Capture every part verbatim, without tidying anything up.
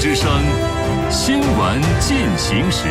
之声新闻进行时。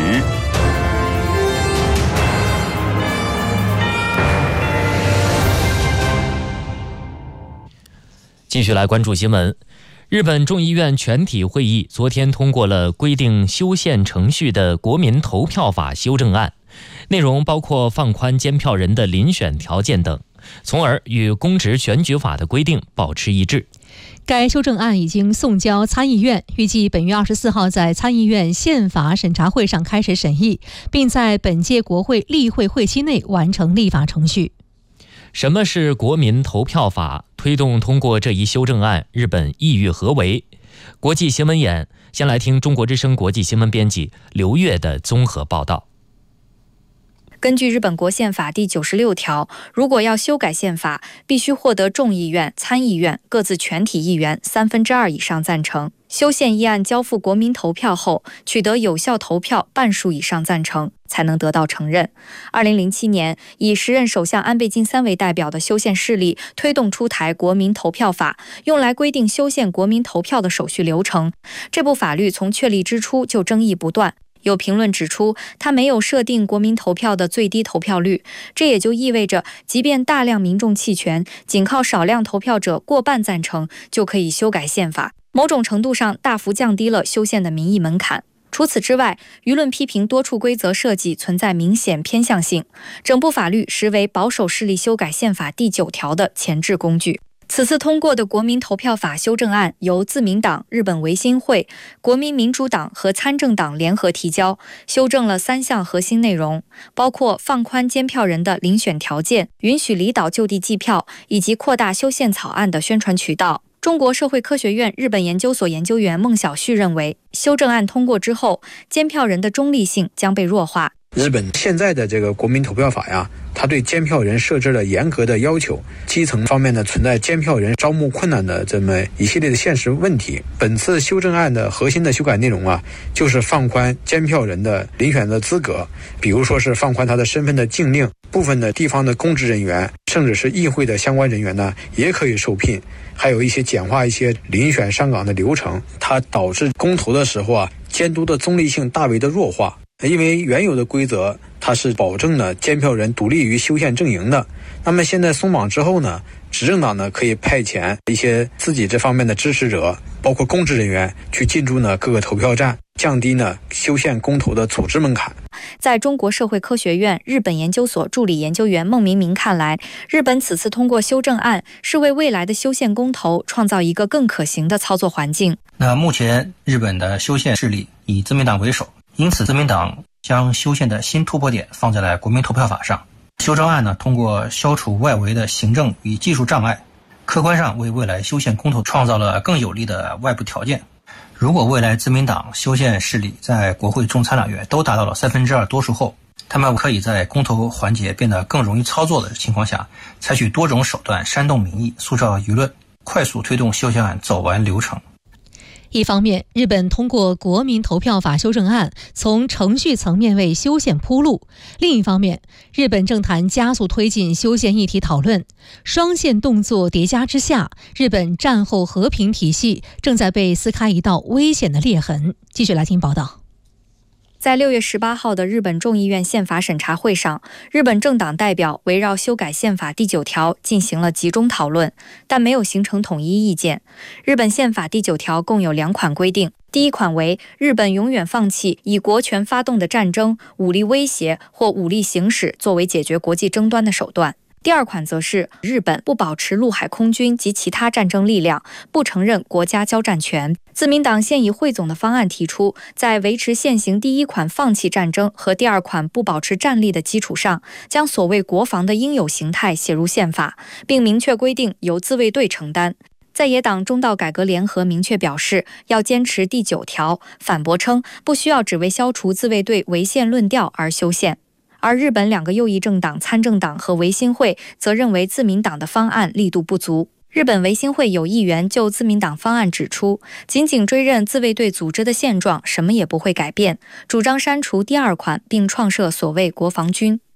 继续来关注新闻。日本众议院全体会议昨天通过了规定修宪程序的国民投票法修正案，内容包括放宽监票人的遴选条件等，从而与公职选举法的规定保持一致。 该修正案已经送交参议院，预计本月二十四号在参议院宪法审查会上开始审议，并在本届国会例会会期内完成立法程序。 什么是国民投票法？推动通过这一修正案，日本意欲何为？国际新闻眼，先来听中国之声国际新闻编辑刘月的综合报道。 根据日本国宪法第九十六条，如果要修改宪法，必须获得众议院、参议院各自全体议员三分之二以上赞成。修宪议案交付国民投票后，取得有效投票半数以上赞成，才能得到承认。二零零七年，以时任首相安倍晋三为代表的修宪势力推动出台国民投票法，用来规定修宪国民投票的手续流程。这部法律从确立之初就争议不断。有评论指出，它没有设定国民投票的最低投票率，这也就意味着，即便大量民众弃权，仅靠少量投票者过半赞成，就可以修改宪法，某种程度上大幅降低了修宪的民意门槛。除此之外，舆论批评多处规则设计存在明显偏向性，整部法律实为保守势力修改宪法第九条的前置工具。此次通过的国民投票法修正案由自民党、日本维新会、国民民主党和参政党联合提交，修正了三项核心内容，包括放宽监票人的遴选条件、允许离岛就地计票，以及扩大修宪草案的宣传渠道。中国社会科学院日本研究所研究员孟晓旭认为，修正案通过之后，监票人的中立性将被弱化。 日本现在的这个国民投票法呀，它对监票人设置了严格的要求，基层方面呢存在监票人招募困难的这么一系列的现实问题。本次修正案的核心的修改内容啊，就是放宽监票人的遴选的资格，比如说是放宽他的身份的禁令，部分的地方的公职人员，甚至是议会的相关人员呢，也可以受聘。还有一些简化一些遴选上岗的流程，它导致公投的时候啊，监督的中立性大为的弱化。因为原有的规则它是保证了监票人独立于修宪阵营的，那么现在松绑之后呢，执政党呢可以派遣一些自己这方面的支持者，包括公职人员去进驻呢各个投票站，降低呢修宪公投的组织门槛。 在中国社会科学院日本研究所助理研究员孟明明看来，日本此次通过修正案是为未来的修宪公投创造一个更可行的操作环境。 那目前日本的修宪势力以自民党为首，因此自民党将修宪的新突破点放在了国民投票法上。修正案呢，通过消除外围的行政与技术障碍，客观上为未来修宪公投创造了更有利的外部条件。如果未来自民党修宪势力在国会众参两院都达到了三分之二多数后，他们可以在公投环节变得更容易操作的情况下，采取多种手段煽动民意、塑造舆论，快速推动修宪案走完流程。 一方面，日本通过国民投票法修正案，从程序层面为修宪铺路；另一方面，日本政坛加速推进修宪议题讨论，双线动作叠加之下，日本战后和平体系正在被撕开一道危险的裂痕。继续来听报道。 在六月十八号的日本众议院宪法审查会上，日本政党代表围绕修改宪法第九条进行了集中讨论，但没有形成统一意见。日本宪法第九条共有两款规定，第一款为日本永远放弃以国权发动的战争、武力威胁或武力行使作为解决国际争端的手段。第二款则是日本不保持陆海空军及其他战争力量，不承认国家交战权。自民党现以汇总的方案提出，在维持现行第一款放弃战争和第二款不保持战力的基础上，将所谓国防的应有形态写入宪法，并明确规定由自卫队承担。在野党中道改革联合明确表示要坚持第九条，反驳称不需要只为消除自卫队违宪论调而修宪。而日本两个右翼政党参政党和维新会则认为自民党的方案力度不足。日本维新会有议员就自民党方案指出，仅仅追认自卫队组织的现状，什么也不会改变，主张删除第二款并创设所谓国防军。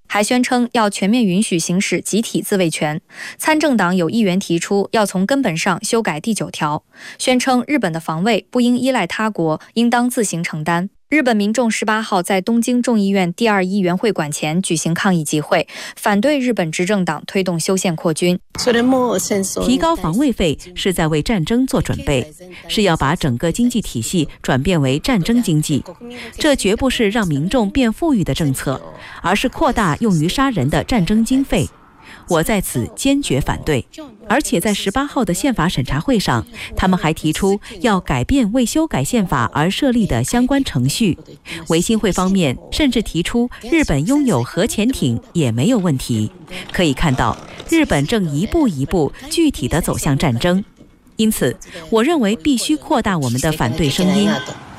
还宣称要全面允许行使集体自卫权。参政党有议员提出要从根本上修改第九条，宣称日本的防卫不应依赖他国，应当自行承担。日本民众十八号在东京众议院第二议员会馆前举行抗议集会，反对日本执政党推动修宪扩军。 提高防卫费是在为战争做准备，是要把整个经济体系转变为战争经济。这绝不是让民众变富裕的政策，而是扩大用于杀人的战争经费。我在此坚决反对。而且在十八号的宪法审查会上，他们还提出要改变为修改宪法而设立的相关程序。维新会方面甚至提出日本拥有核潜艇也没有问题。可以看到，日本正一步一步具体地走向战争。因此，我认为必须扩大我们的反对声音。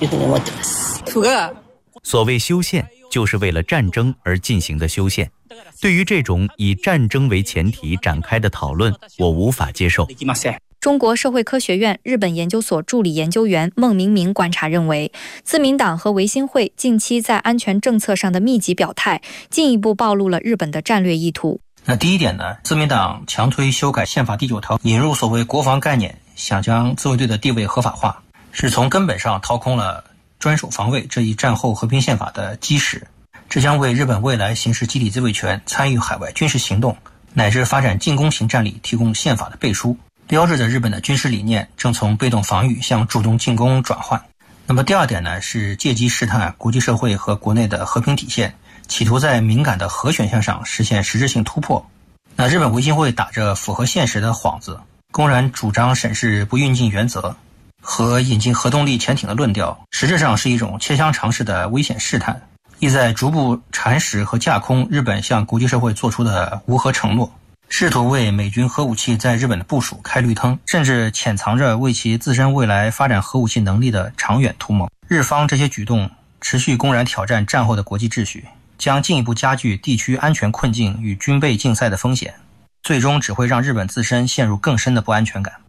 所谓修宪，就是为了战争而进行的修宪。对于这种以战争为前提展开的讨论，我无法接受。 中国社会科学院日本研究所助理研究员孟明明观察认为，自民党和维新会近期在安全政策上的密集表态，进一步暴露了日本的战略意图。 那第一点呢，自民党强推修改宪法第九条，引入所谓国防概念，想将自卫队的地位合法化，是从根本上掏空了专守防卫这一战后和平宪法的基石。这将为日本未来行使集体自卫权、参与海外军事行动乃至发展进攻型战力提供宪法的背书，标志着日本的军事理念正从被动防御向主动进攻转换。那么第二点呢，是借机试探国际社会和国内的和平底线，企图在敏感的核选项上实现实质性突破。那日本维新会打着符合现实的幌子，公然主张审视不运进原则和引进核动力潜艇的论调，实质上是一种切香肠式的危险试探，意在逐步蚕食和架空日本向国际社会做出的无核承诺，试图为美军核武器在日本的部署开绿灯，甚至潜藏着为其自身未来发展核武器能力的长远图谋。日方这些举动持续公然挑战战后的国际秩序，将进一步加剧地区安全困境与军备竞赛的风险，最终只会让日本自身陷入更深的不安全感。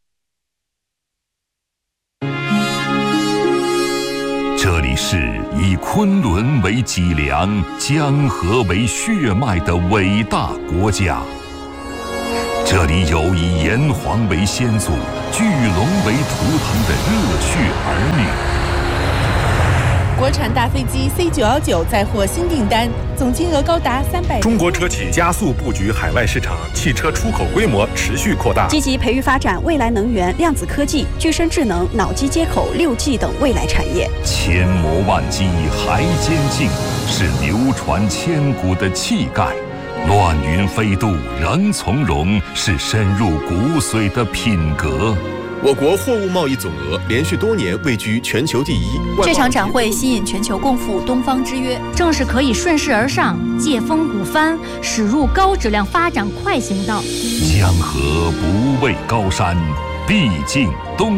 这里是以昆仑为脊梁、江河为血脉的伟大国家。这里有以炎黄为先祖、巨龙为图腾的热血儿女。 国产大飞机 C 九一九载获新订单，总金额高达三百。 中国车企加速布局海外市场，汽车出口规模持续扩大， 积极培育发展未来能源、量子科技、具身智能、脑机接口、六 G 等未来产业。 千磨万击还坚劲，是流传千古的气概；乱云飞渡仍从容，是深入骨髓的品格。 我国货物贸易总额连续多年位居全球第一。 这场展会吸引全球共赴东方之约， 正是可以顺势而上，借风鼓帆，驶入高质量发展快行道。 江河不畏高山，毕竟东